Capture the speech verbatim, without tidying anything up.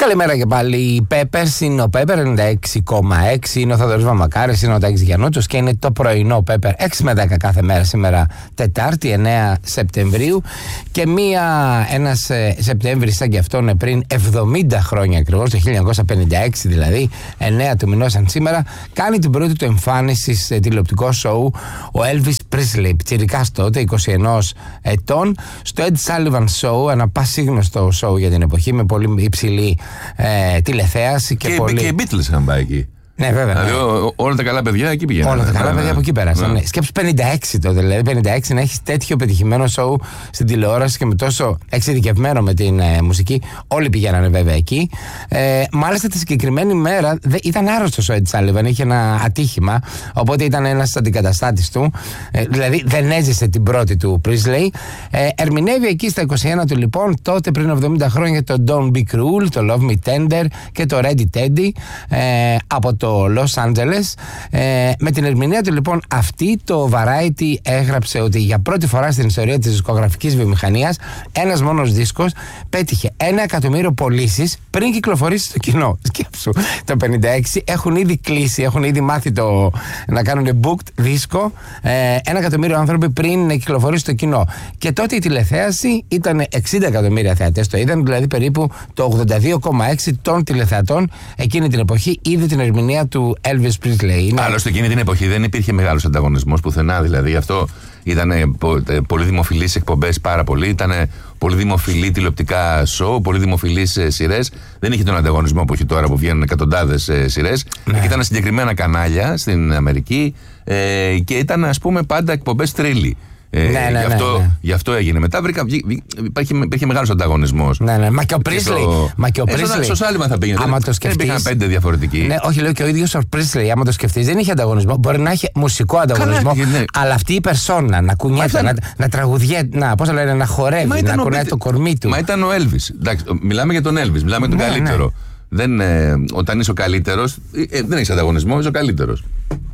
Καλημέρα και πάλι. Η Πέπερς είναι ο Πέπερ ενενήντα έξι κόμμα έξι, είναι ο Θοδωρής Βαμακάρης, είναι ο Τάκης Γιαννούτσος και είναι το πρωινό Πέπερ έξι με δέκα κάθε μέρα. Σήμερα Τετάρτη εννέα Σεπτεμβρίου και μία, ένας ε, Σεπτέμβρης σαν και αυτόν πριν εβδομήντα χρόνια ακριβώς, το χίλια εννιακόσια πενήντα έξι δηλαδή, εννέα του μηνός σαν σήμερα, κάνει την πρώτη του εμφάνιση σε τηλεοπτικό σοου ο Elvis Presley, πιτσιρικάς τότε, είκοσι ένα ετών, στο Ed Sullivan Show, ένα πασίγνωστο σοου για την εποχή με πολύ υψηλή ε, τηλεθέαση. Και, και, πολύ... και οι Beatles είχαν πάει εκεί. Ναι, βέβαια. Δηλαδή, ναι. όλα τα καλά παιδιά εκεί πήγαιναν. Όλα τα καλά ναι, παιδιά ναι. από εκεί πέρασαν. Ναι. Ναι. Σκέψου πενήντα έξι τότε, δηλαδή πενήντα έξι να έχει τέτοιο πετυχημένο σοου στην τηλεόραση και με τόσο εξειδικευμένο με την ε, μουσική. Όλοι πηγαίνανε βέβαια εκεί. Ε, μάλιστα τη συγκεκριμένη μέρα δε, ήταν άρρωστος ο Ed Sullivan, είχε ένα ατύχημα. Οπότε ήταν ένας αντικαταστάτης του. Ε, δηλαδή δεν έζησε την πρώτη του Presley. Ε, ερμηνεύει εκεί στα είκοσι ένα του λοιπόν, τότε πριν εβδομήντα χρόνια, το Don't Be Cruel, το Love Me Tender και το Ready Teddy ε, από το Los Angeles. Ε, με την ερμηνεία του λοιπόν αυτή, το Variety έγραψε ότι για πρώτη φορά στην ιστορία της δισκογραφικής βιομηχανίας ένας μόνος δίσκος πέτυχε ένα εκατομμύριο πωλήσεις πριν κυκλοφορήσει στο κοινό. Σκέψου, το πενήντα έξι έχουν ήδη κλείσει, έχουν ήδη μάθει το, να κάνουν booked δίσκο ε, ένα εκατομμύριο άνθρωποι πριν κυκλοφορήσει στο κοινό. Και τότε η τηλεθέαση ήταν εξήντα εκατομμύρια θεατές το είδαν, δηλαδή περίπου το ογδόντα δύο κόμμα έξι των τηλεθεατών εκείνη την εποχή είδε την ερμηνεία του Elvis Presley. Είναι... Άλλωστε εκείνη την εποχή δεν υπήρχε μεγάλος ανταγωνισμός πουθενά, δηλαδή αυτό ήταν πολύ δημοφιλείς εκπομπές πάρα πολύ, ήταν πολύ δημοφιλή τηλεοπτικά σοου, πολύ δημοφιλείς σειρές. Δεν είχε τον ανταγωνισμό που έχει τώρα που βγαίνουν εκατοντάδες σειρές. Ναι. Και ήταν συγκεκριμένα κανάλια στην Αμερική ε, και ήταν ας πούμε πάντα εκπομπές τρίλι. Ε, ναι, ναι, γι, αυτό, ναι, ναι. γι' αυτό έγινε. Μετά βρήκα, υπήρχε, υπήρχε μεγάλος ανταγωνισμός. Ναι, ναι. Μα και ο Presley. Μα και ο ε, Presley. Στο Σάλιβαν θα πήγαινε. Άμα δεν, το σκεφτείς. δεν πήγαν πέντε διαφορετικοί. Ναι, όχι, λέω και ο ίδιος ο Presley. Άμα το σκεφτείς, δεν είχε ανταγωνισμό. Μπορεί να έχει μουσικό ανταγωνισμό. Καλά, ναι. Αλλά αυτή η περσόνα να κουνιέται, ήταν... να, να τραγουδιέται, να, πώς λένε, να χορεύει, να κουνάει το κορμί του. Μα ήταν ο Elvis. Εντάξει, μιλάμε για τον Elvis, μιλάμε για τον ναι, καλύτερο. Ναι. Δεν, ε, όταν είσαι ο καλύτερος, ε, δεν έχεις ανταγωνισμό, είσαι ο καλύτερος.